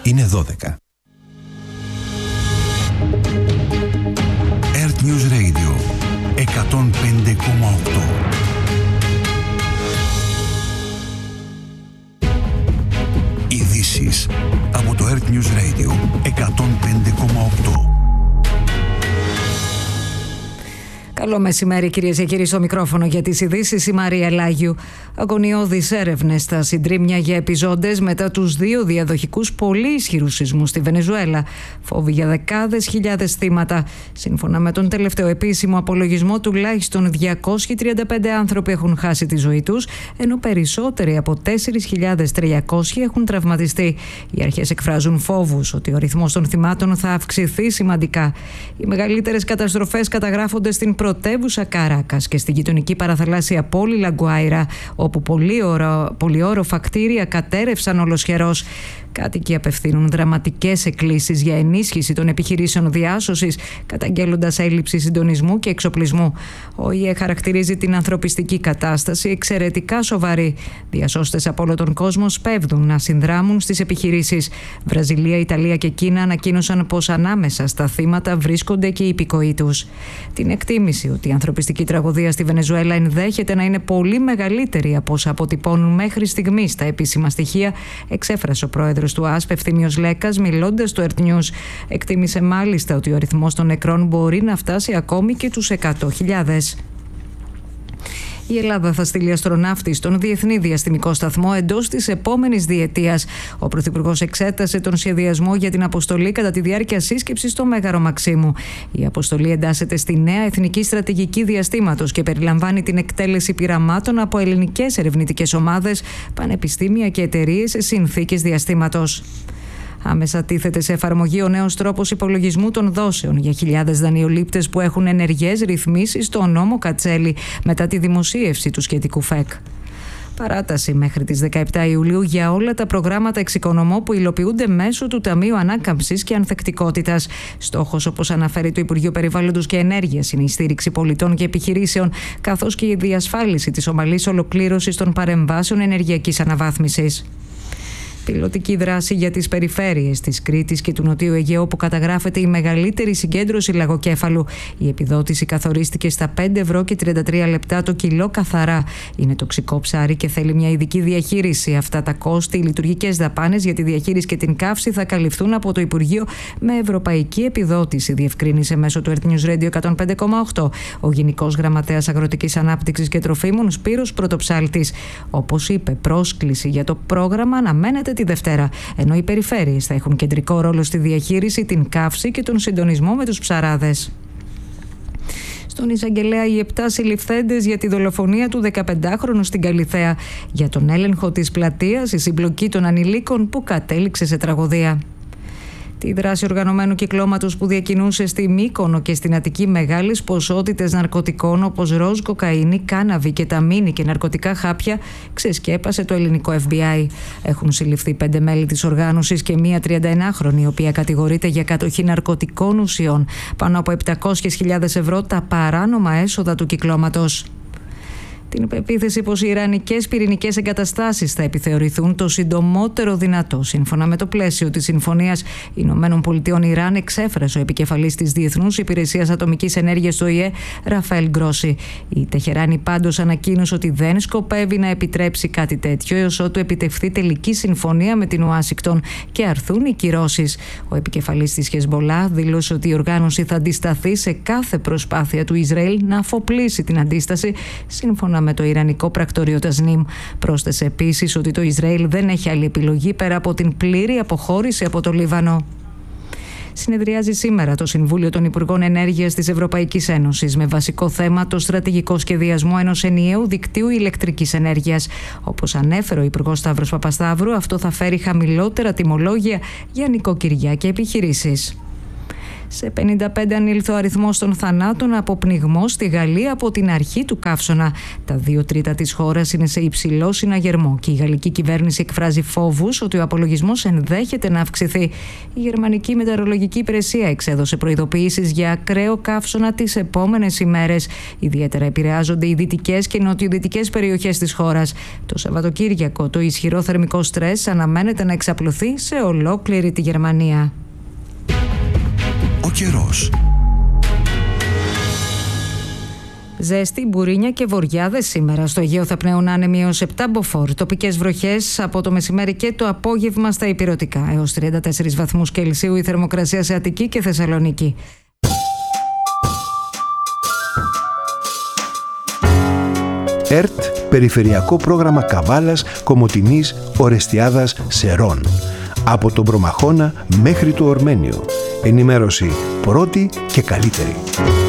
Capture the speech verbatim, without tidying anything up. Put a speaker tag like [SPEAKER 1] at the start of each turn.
[SPEAKER 1] είναι δώδεκα. Earth News Radio εκατόν πέντε κόμμα οκτώ. Ειδήσεις από το Earth News Radio εκατόν πέντε κόμμα οκτώ.
[SPEAKER 2] Καλό μεσημέρι, κυρίες και κύριοι, στο μικρόφωνο για τις ειδήσεις η Μαρία Λάγιου. Αγωνιώδεις έρευνες στα συντρίμμια για επιζώντες μετά τους δύο διαδοχικούς πολύ ισχυρούς σεισμούς στη Βενεζουέλα. Φόβοι για δεκάδες χιλιάδες θύματα. Σύμφωνα με τον τελευταίο επίσημο απολογισμό, τουλάχιστον διακόσιοι τριάντα πέντε άνθρωποι έχουν χάσει τη ζωή τους, ενώ περισσότεροι από τέσσερις χιλιάδες τριακόσιοι έχουν τραυματιστεί. Οι αρχές εκφράζουν φόβους ότι ο αριθμός των θυμάτων θα αυξηθεί σημαντικά. Οι μεγαλύτερες καταστροφές καταγράφονται στην πρωτεύουσα Καράκας και στην γειτονική παραθαλάσσια πόλη Λαγκουάιρα, όπου πολυόροφα κτίρια κατέρευσαν ολοσχερός. Κάτοικοι απευθύνουν δραματικές εκκλήσεις για ενίσχυση των επιχειρήσεων διάσωσης, καταγγέλλοντας έλλειψη συντονισμού και εξοπλισμού. Ο ΙΕ χαρακτηρίζει την ανθρωπιστική κατάσταση εξαιρετικά σοβαρή. Διασώστες από όλο τον κόσμο σπέβδουν να συνδράμουν στις επιχειρήσεις. Βραζιλία, Ιταλία και Κίνα ανακοίνωσαν πως ανάμεσα στα θύματα βρίσκονται και οι υπηκοοί τους. Την εκτίμηση ότι η ανθρωπιστική τραγωδία στη Βενεζουέλα ενδέχεται να είναι πολύ μεγαλύτερη από όσα αποτυπώνουν μέχρι στιγμής τα επίσημα στοιχεία, εξέφρασε ο πρόεδρος του ΑΣΠ Ευθύμιος Λέκας, μιλώντας στο Earth News. Εκτίμησε μάλιστα ότι ο αριθμός των νεκρών μπορεί να φτάσει ακόμη και τους εκατό χιλιάδες. Η Ελλάδα θα στείλει αστροναύτη στον Διεθνή Διαστημικό Σταθμό εντός της επόμενης διετίας. Ο Πρωθυπουργός εξέτασε τον σχεδιασμό για την αποστολή κατά τη διάρκεια σύσκεψης στο Μέγαρο Μαξίμου. Η αποστολή εντάσσεται στη νέα Εθνική Στρατηγική Διαστήματος και περιλαμβάνει την εκτέλεση πειραμάτων από ελληνικές ερευνητικές ομάδες, πανεπιστήμια και εταιρείες σε συνθήκες διαστήματος. Άμεσα τίθεται σε εφαρμογή ο νέος τρόπος υπολογισμού των δόσεων για χιλιάδες δανειολήπτες που έχουν ενεργές ρυθμίσεις στο νόμο Κατσέλη μετά τη δημοσίευση του σχετικού ΦΕΚ. Παράταση μέχρι τις δεκαεπτά Ιουλίου για όλα τα προγράμματα εξοικονομώ που υλοποιούνται μέσω του Ταμείου Ανάκαμψης και Ανθεκτικότητας. Στόχος, όπως αναφέρει το Υπουργείο Περιβάλλοντος και Ενέργειας, είναι η στήριξη πολιτών και επιχειρήσεων, καθώς και η διασφάλιση της ομαλής ολοκλήρωσης των παρεμβάσεων ενεργειακής αναβάθμισης. Πιλωτική δράση για τις περιφέρειες της Κρήτης και του Νοτιού Αιγαίου, που καταγράφεται η μεγαλύτερη συγκέντρωση λαγοκέφαλου. Η επιδότηση καθορίστηκε στα πέντε ευρώ και τριάντα τρία λεπτά το κιλό καθαρά. Είναι τοξικό ψάρι και θέλει μια ειδική διαχείριση. Αυτά τα κόστη, οι λειτουργικές δαπάνες για τη διαχείριση και την καύση θα καλυφθούν από το Υπουργείο με ευρωπαϊκή επιδότηση, διευκρίνησε μέσω του Earth News Radio εκατόν πέντε κόμμα οκτώ ο Γενικός Γραμματέας Αγροτικής Ανάπτυξης και Τροφίμων Σπύρος Πρωτοψάλτης. Όπως είπε, πρόσκληση για το πρόγραμμα αναμένεται τη Δευτέρα, ενώ οι περιφέρειες θα έχουν κεντρικό ρόλο στη διαχείριση, την καύση και τον συντονισμό με τους ψαράδες. Στον εισαγγελέα οι επτά συλληφθέντες για τη δολοφονία του δεκαπεντάχρονου στην Καλιθέα, για τον έλεγχο της πλατείας, η συμπλοκή των ανηλίκων που κατέληξε σε τραγωδία. Τη δράση οργανωμένου κυκλώματος που διακινούσε στη Μύκονο και στην Αττική μεγάλες ποσότητες ναρκωτικών όπως ροζ, κοκαίνη, κάναβη, κεταμίνη και ναρκωτικά χάπια ξεσκέπασε το ελληνικό εφ μπι άι. Έχουν συλληφθεί πέντε μέλη της οργάνωσης και μία τριανταενάχρονη, η οποία κατηγορείται για κατοχή ναρκωτικών ουσιών. Πάνω από επτακόσιες χιλιάδες ευρώ τα παράνομα έσοδα του κυκλώματος. Την επεποίθηση πως οι ιρανικές πυρηνικές εγκαταστάσεις θα επιθεωρηθούν το συντομότερο δυνατό, σύμφωνα με το πλαίσιο της Συμφωνίας Ηνωμένων Πολιτειών Ιράν, εξέφρασε ο επικεφαλής της Διεθνούς Υπηρεσίας Ατομικής Ενέργειας του ΟΗΕ, Ραφαέλ Γκρόσι. Η Τεχεράνη πάντως ανακοίνωσε ότι δεν σκοπεύει να επιτρέψει κάτι τέτοιο έως ότου επιτευχθεί τελική συμφωνία με την Ουάσιγκτον και αρθούν οι κυρώσεις. Ο επικεφαλής της Χεσμολάχ δήλωσε ότι η οργάνωση θα αντισταθεί σε κάθε προσπάθεια του Ισραήλ να αφοπλίσει την αντίσταση, σύμφωνα με το Ιρανικό πρακτορείο Τασνίμ. Πρόσθεσε επίσης ότι το Ισραήλ δεν έχει άλλη επιλογή πέρα από την πλήρη αποχώρηση από το Λίβανο. Συνεδριάζει σήμερα το Συμβούλιο των Υπουργών Ενέργειας της Ευρωπαϊκής Ένωσης με βασικό θέμα το στρατηγικό σχεδιασμό ενός ενιαίου δικτύου ηλεκτρικής ενέργειας. Όπως ανέφερε ο Υπουργός Σταύρος Παπασταύρου, αυτό θα φέρει χαμηλότερα τιμολόγια για νοικοκυριά και επιχειρήσεις. Σε πενήντα πέντε ανήλθε ο αριθμός των θανάτων από πνιγμό στη Γαλλία από την αρχή του καύσωνα. Τα δύο τρίτα της χώρας είναι σε υψηλό συναγερμό και η γαλλική κυβέρνηση εκφράζει φόβους ότι ο απολογισμός ενδέχεται να αυξηθεί. Η γερμανική μετεωρολογική υπηρεσία εξέδωσε προειδοποιήσεις για ακραίο καύσωνα τις επόμενες ημέρες. Ιδιαίτερα επηρεάζονται οι δυτικές και νοτιοδυτικές περιοχές της χώρας. Το Σαββατοκύριακο το ισχυρό θερμικό στρες αναμένεται να εξαπλωθεί σε ολόκληρη τη Γερμανία.
[SPEAKER 1] Ο καιρός.
[SPEAKER 2] Ζέστη, μπουρίνια και βοριάδες σήμερα. Στο Αιγαίο θα πνέουν άνεμοι έως επτά μποφόρ. Τοπικές βροχές από το μεσημέρι και το απόγευμα στα ηπειρωτικά. Έως τριάντα τέσσερις βαθμούς Κελσίου η θερμοκρασία σε Αττική και Θεσσαλονίκη.
[SPEAKER 3] ΕΡΤ, Περιφερειακό Πρόγραμμα Καβάλας, Κομοτηνής, Ορεστιάδας, Σερών. Από τον Προμαχώνα μέχρι το Ορμένιο. Ενημέρωση πρώτη και καλύτερη.